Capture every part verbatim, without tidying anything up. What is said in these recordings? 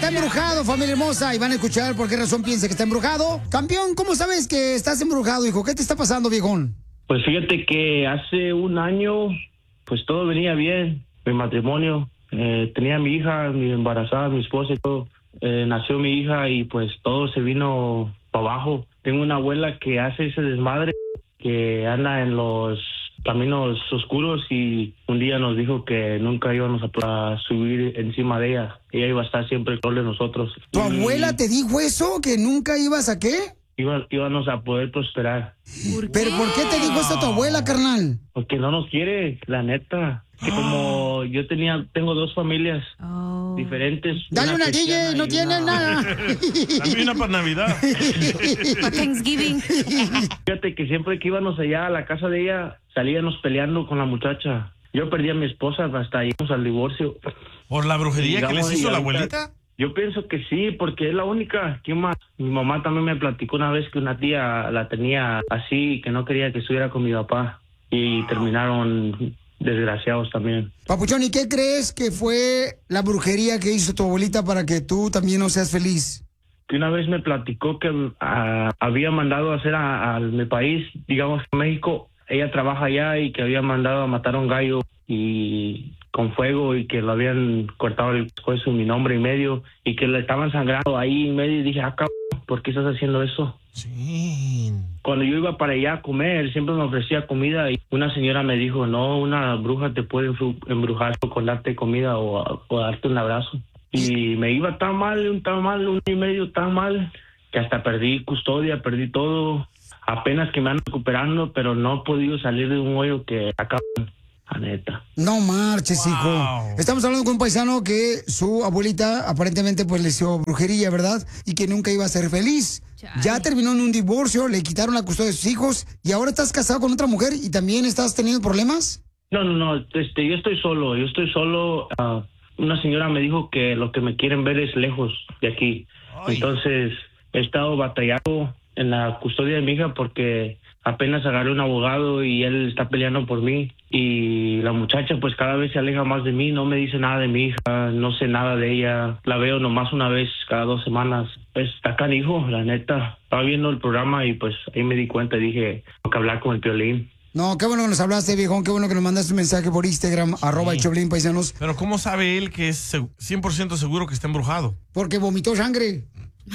está embrujado, familia hermosa, y van a escuchar por qué razón piensa que está embrujado. Campeón, ¿cómo sabes que estás embrujado, hijo? ¿Qué te está pasando, viejón? Pues fíjate que hace un año, pues todo venía bien, mi matrimonio. Eh, tenía a mi hija, mi embarazada, mi esposa y todo. Eh, nació mi hija y pues todo se vino para abajo. Tengo una abuela que hace ese desmadre, que anda en los caminos oscuros y un día nos dijo que nunca íbamos a subir encima de ella. Ella iba a estar siempre con de nosotros. ¿Tu abuela te dijo eso? ¿Que nunca ibas a qué? Iba, íbamos a poder prosperar. ¿Por ¿Pero por qué te dijo esto tu abuela, carnal? Porque no nos quiere, la neta. Que como yo tenía, tengo dos familias oh. diferentes. Dale una, D J, no tiene una... nada. Dame una para Navidad. Para Thanksgiving. Fíjate que siempre que íbamos allá a la casa de ella, salíamos peleando con la muchacha. Yo perdí a mi esposa, hasta íbamos al divorcio. ¿Por la brujería digamos, que les hizo la abuelita? Yo pienso que sí, porque es la única. ¿Quién más? Mi mamá también me platicó una vez que una tía la tenía así, que no quería que estuviera con mi papá. Y wow. terminaron desgraciados también. Papuchón, ¿y qué crees que fue la brujería que hizo tu abuelita para que tú también no seas feliz? Que una vez me platicó que uh, había mandado a hacer a, a mi país, digamos, México. Ella trabaja allá y que había mandado a matar a un gallo y con fuego y que lo habían cortado el hueso en mi nombre y medio y que le estaban sangrando ahí en medio y dije, ah, cabrón, ¿por qué estás haciendo eso? Sí. Cuando yo iba para allá a comer, siempre me ofrecía comida y una señora me dijo, no, una bruja te puede embrujar con darte comida o, o darte un abrazo. Y me iba tan mal, tan mal, un y medio tan mal, que hasta perdí custodia, perdí todo. Apenas que me ando recuperando, pero no he podido salir de un hoyo que acaba, la neta. No marches, wow. hijo. Estamos hablando con un paisano que su abuelita aparentemente pues le hizo brujería, ¿verdad? Y que nunca iba a ser feliz. Chale. Ya terminó en un divorcio, le quitaron la custodia de sus hijos y ahora estás casado con otra mujer y también estás teniendo problemas. No, no, no, este, yo estoy solo, yo estoy solo. Uh, una señora me dijo que lo que me quieren ver es lejos de aquí. Ay. Entonces he estado batallando en la custodia de mi hija porque apenas agarré un abogado y él está peleando por mí y la muchacha pues cada vez se aleja más de mí, no me dice nada de mi hija, no sé nada de ella, la veo nomás una vez cada dos semanas. Pues está canijo, la neta. Estaba viendo el programa y pues ahí me di cuenta y dije, tengo que hablar con el Piolín. No, qué bueno que nos hablaste, viejón, qué bueno que nos mandaste un mensaje por Instagram, sí. arroba el Choplin, paisanos. Pero ¿cómo sabe él que es cien por ciento seguro que está embrujado? Porque vomitó sangre.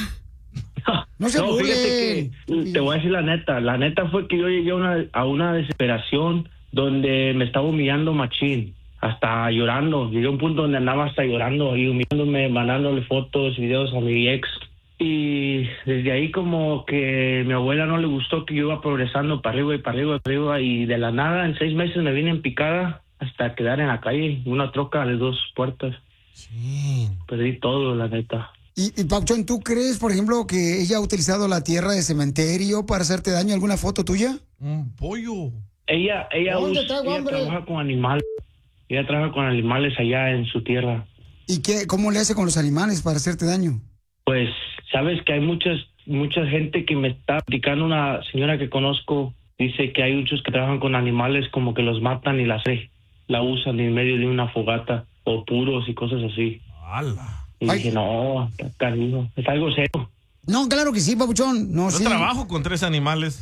No se no, fíjate que, te voy a decir la neta, la neta fue que yo llegué a una, a una desesperación donde me estaba humillando machín, hasta llorando, llegué a un punto donde andaba hasta llorando y humillándome, mandándole fotos, videos a mi ex y desde ahí como que mi abuela no le gustó que yo iba progresando para arriba y para arriba y para arriba y de la nada en seis meses me vine en picada hasta quedar en la calle, una troca de dos puertas. Sí. Perdí todo, la neta. Y, y Pauchón, ¿tú crees, por ejemplo, que ella ha utilizado la tierra de cementerio para hacerte daño? ¿Alguna foto tuya? Un pollo. Ella, ella, usa, traigo, ella trabaja con animales. Ella trabaja con animales allá en su tierra. ¿Y qué, cómo le hace con los animales para hacerte daño? Pues, sabes que hay muchas, mucha gente que me está platicando, una señora que conozco, dice que hay muchos que trabajan con animales como que los matan y la, la usan en medio de una fogata o puros y cosas así. ¡Hala! Y Ay. dije, no, cariño, es algo serio. No, claro que sí, papuchón. No, Yo sí. trabajo con tres animales.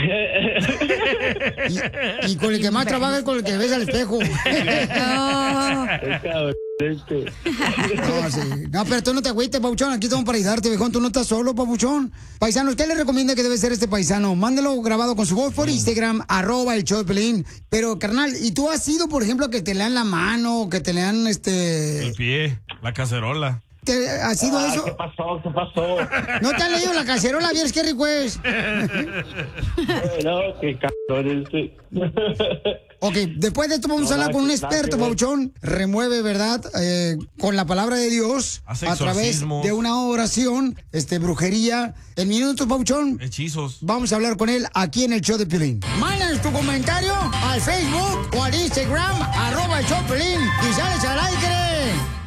y, y con el que más trabaja es con el que ves al espejo. no, sí. no, pero tú no te agüites, papuchón. Aquí estamos para ayudarte, viejón. Tú no estás solo, papuchón. Paisanos, ¿qué le recomienda que debe ser este paisano? Mándelo grabado con su voz por Instagram, arroba el show de Pelín. Pero, carnal, ¿y tú has sido, por ejemplo, que te lean la mano, que te lean este... el pie, la cacerola? ¿Te ha sido ah, eso? ¿Qué pasó? ¿Qué pasó? ¿No te han leído la cacerola? ¿Vieres qué rico es? no, qué cabrón este. Ok, después de esto vamos no, a hablar con un experto, Pauchón. Remueve, ¿verdad? Eh, con la palabra de Dios. Hace a través de una oración, este, brujería. En minutos, Pauchón. Hechizos. Vamos a hablar con él aquí en el show de Piolín. Mándanos tu comentario al Facebook o al Instagram, arroba el show de Piolín, y sales al aire.